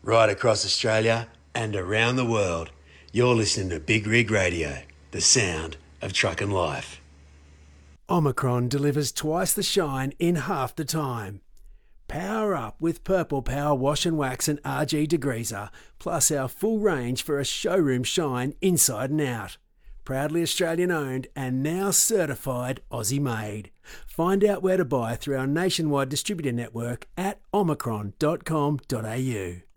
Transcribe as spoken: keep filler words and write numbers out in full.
right across Australia and around the world. You're listening to Big Rig Radio, the sound of trucking life. Omicron delivers twice the shine in half the time. Power up with Purple Power Wash and Wax and R G Degreaser, plus our full range for a showroom shine inside and out. Proudly Australian owned and now certified Aussie made. Find out where to buy through our nationwide distributor network at omicron dot com dot a u.